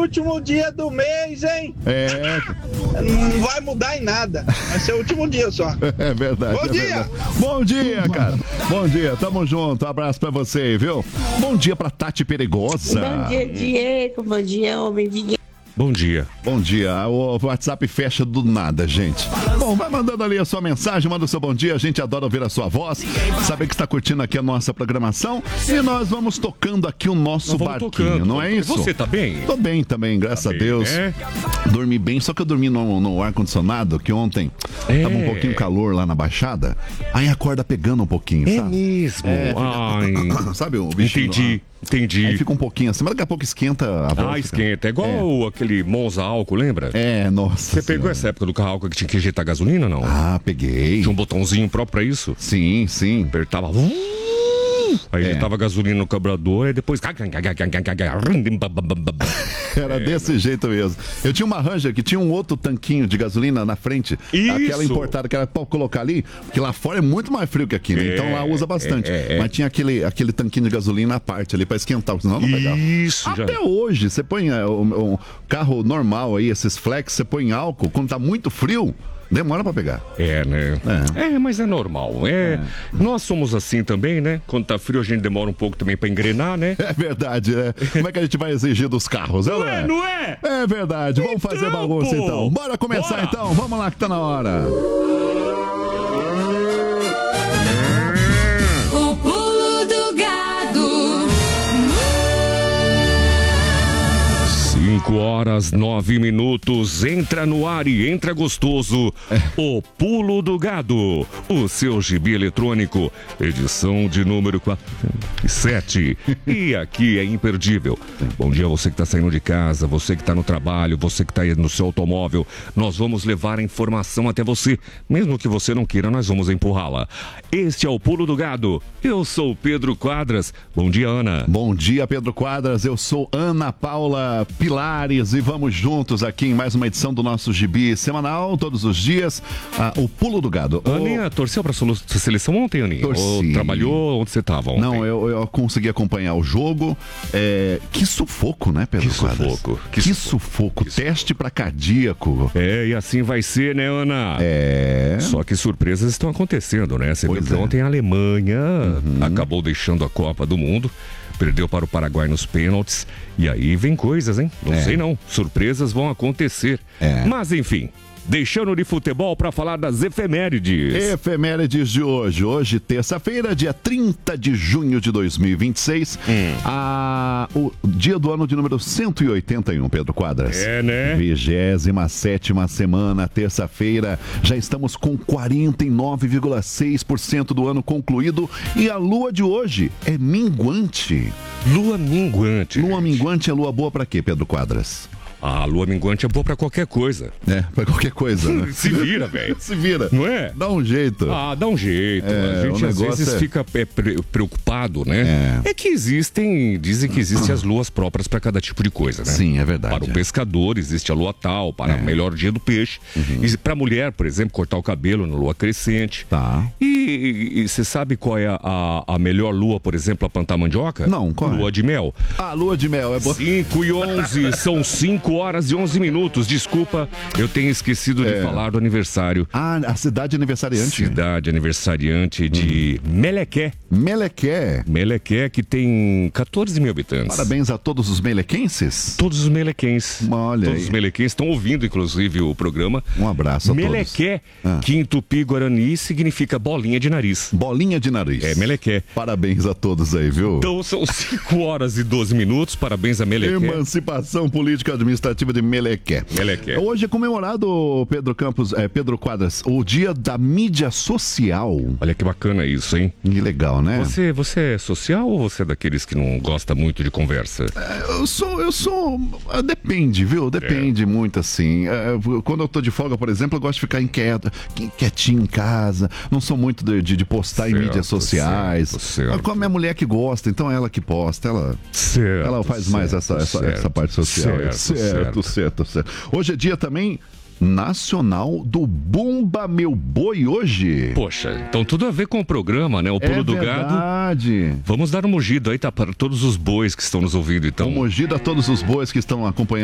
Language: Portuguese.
último dia do mês, hein? Não vai mudar em nada. Vai ser o último dia só. É verdade. Bom dia! Verdade. Bom dia, cara. Bom dia, tamo junto. Abraço pra você, viu? Bom dia pra Tati Perigosa. Bom dia, Diego. Bom dia, homem. Bom dia. Bom dia. O WhatsApp fecha do nada, gente. Bom, vai mandando ali a sua mensagem, manda o seu bom dia. A gente adora ouvir a sua voz, saber que está curtindo aqui a nossa programação. E nós vamos tocando aqui o nosso barquinho, tocando. Não é isso? Você tá bem? Tô bem também, graças a Deus. Dormi bem, só que eu dormi no ar-condicionado, que ontem tava um pouquinho calor lá na Baixada. Aí a corda pegando um pouquinho, sabe? Mesmo? Ai. Sabe o bichinho? Entendi. Aí fica um pouquinho assim, mas daqui a pouco esquenta a voz. Esquenta. É igual aquele Monza álcool, lembra? Nossa. Você pegou essa época do carro álcool que tinha que injetar gasolina ou não? Peguei. Tinha um botãozinho próprio pra isso? Sim. Apertava. Aí injetava gasolina no carburador e depois. Era desse jeito mesmo. Eu tinha uma Ranger que tinha um outro tanquinho de gasolina na frente. Isso. Aquela importada que era pra colocar ali, porque lá fora é muito mais frio que aqui, né? Então lá usa bastante. Mas tinha aquele tanquinho de gasolina à parte ali pra esquentar, senão não pegava. Isso. Até hoje, você põe um carro normal aí, esses flex, você põe álcool, quando tá muito frio, demora pra pegar. Né? Mas é normal. Nós somos assim também, né? Quando tá frio, a gente demora um pouco também pra engrenar, né? É verdade, né? Como é que a gente vai exigir dos carros? Não é? É verdade. Vamos fazer bagunça então. Bora começar então. Vamos lá que tá na hora. O pulo do gado. 5h09. Entra no ar e entra gostoso. O Pulo do Gado. O seu gibi eletrônico. Edição de número 47. E aqui é imperdível. Bom dia, você que está saindo de casa, você que está no trabalho, você que está aí no seu automóvel. Nós vamos levar a informação até você. Mesmo que você não queira, nós vamos empurrá-la. Este é o Pulo do Gado. Eu sou o Pedro Quadras. Bom dia, Ana. Bom dia, Pedro Quadras. Eu sou Ana Paula Pilares e vamos juntos aqui em mais uma edição do nosso gibi semanal, todos os dias, o Pulo do Gado. Aninha, torceu para sua seleção ontem, Aninha? Torci. Ou trabalhou? Onde você estava ontem? Não, eu consegui acompanhar o jogo. Que sufoco, né, Pedro Quadras? Que sufoco. Teste para cardíaco. E assim vai ser, né, Ana? Só que surpresas estão acontecendo, né? Você viu que ontem a Alemanha acabou deixando a Copa do Mundo. Perdeu para o Paraguai nos pênaltis. E aí vem coisas, hein? Não sei não. Surpresas vão acontecer. Mas enfim, deixando de futebol para falar das efemérides. Efemérides de hoje. Hoje, terça-feira, dia 30 de junho de 2026. O dia do ano de número 181, Pedro Quadras. Né? 27ª semana, terça-feira. Já estamos com 49,6% do ano concluído. E a lua de hoje é minguante. Lua minguante. Lua minguante é lua boa pra quê, Pedro Quadras? A lua minguante é boa pra qualquer coisa. Pra qualquer coisa, né? Se vira, velho. Se vira. Não é? Dá um jeito. Dá um jeito. A gente às vezes fica preocupado, né? Dizem que existem as luas próprias para cada tipo de coisa, né? Sim, é verdade. Para o pescador existe a lua tal, para o melhor dia do peixe. E para a mulher, por exemplo, cortar o cabelo na lua crescente. Tá. E você sabe qual é a melhor lua, por exemplo, para plantar mandioca? Não, qual é? Lua de mel. Lua de mel é boa. 5h11, são 5h11. Desculpa, eu tenho esquecido de falar do aniversário. A cidade aniversariante. Cidade aniversariante de Melequé. Melequé, que tem 14 mil habitantes. Parabéns a todos os melequenses. Todos os melequenses. Olha todos aí. os melequenses estão ouvindo, inclusive, o programa. Um abraço a Melequé, que em tupi-guarani significa bolinha de nariz. Bolinha de nariz. Melequé. Parabéns a todos aí, viu? Então são 5h12. Parabéns a Melequé. Emancipação política administrativa de Melequé. Hoje é comemorado, Pedro Quadras, o dia da mídia social. Olha que bacana isso, hein? Que legal, né? Você é social ou você é daqueles que não gosta muito de conversa? Eu sou... Depende, viu? Depende muito, assim. Quando eu tô de folga, por exemplo, eu gosto de ficar quietinho em casa. Não sou muito de postar em mídias sociais. Certo. Com a minha mulher que gosta, então ela que posta. Ela faz mais essa parte social. Certo. Hoje é dia também nacional do Bumba Meu Boi hoje. Poxa, então tudo a ver com o programa, né? O Pulo do Gado. Vamos dar um mugido aí, tá? Para todos os bois que estão nos ouvindo, então. Um mugido a todos os bois que estão acompanhando